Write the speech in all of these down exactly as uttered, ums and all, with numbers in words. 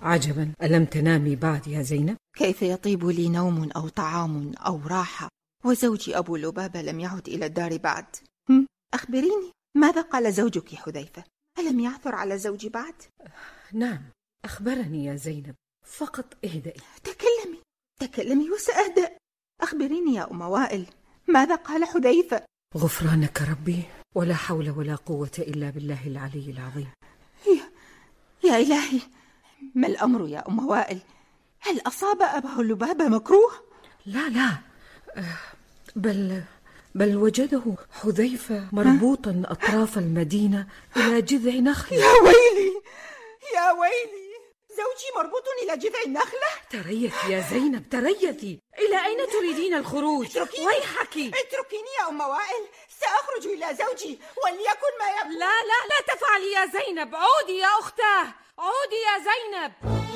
عجبا، ألم تنامي بعد يا زينب؟ كيف يطيب لي نوم أو طعام أو راحة وزوجي أبو لبابة لم يعد إلى الدار بعد؟ أخبريني، ماذا قال زوجك حذيفة؟ ألم يعثر على زوجي بعد؟ نعم، أخبرني يا زينب، فقط اهدئي. تكلمي تكلمي وسأهدأ. أخبريني يا أم وائل، ماذا قال حذيفة؟ غفرانك ربي، ولا حول ولا قوة إلا بالله العلي العظيم. يا, يا إلهي، ما الأمر يا أم وائل؟ هل أصاب أبا لبابة مكروه؟ لا لا، بل بل وجده حذيفة مربوطا أطراف المدينة إلى جذع نخلة. يا ويلي يا ويلي، زوجي مربوط إلى جذع النخلة. تريثي يا زينب، تريثي. إلى أين تريدين الخروج؟ اتركيني. ويحك. اتركيني يا أم وائل، سأخرج إلى زوجي وليكن ما يكون. لا لا لا تفعلي يا زينب، عودي يا أختاه، عودي يا زينب.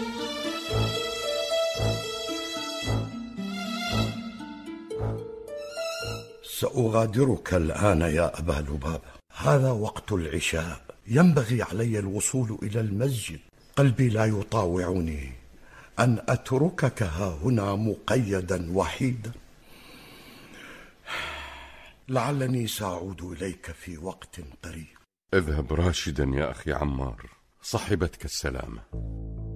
سأغادرك الآن يا أبا لبابة، هذا وقت العشاء، ينبغي علي الوصول إلى المسجد. قلبي لا يطاوعني أن أتركك ها هنا مقيدا وحيدا. لعلني سأعود إليك في وقت قريب. اذهب راشدا يا أخي عمار، صحبتك السلامة.